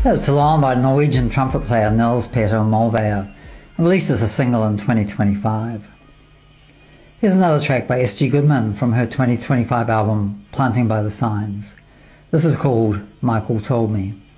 It's along by Norwegian trumpet player Nils Petter Molvær, released as a single in 2025. Here's another track by S.G. Goodman from her 2025 album Planting by the Signs. This is called Michael Told Me.